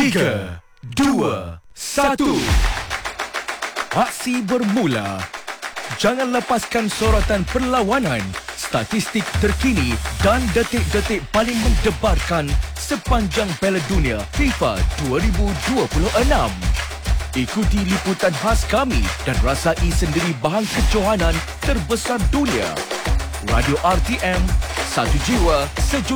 3, 2, 1. Aksi bermula. Jangan lepaskan sorotan perlawanan, statistik terkini dan detik-detik paling mendebarkan sepanjang Piala Dunia FIFA 2026. Ikuti liputan khas kami dan rasai sendiri bahan kejohanan terbesar dunia. Radio RTM, satu jiwa, sejuta.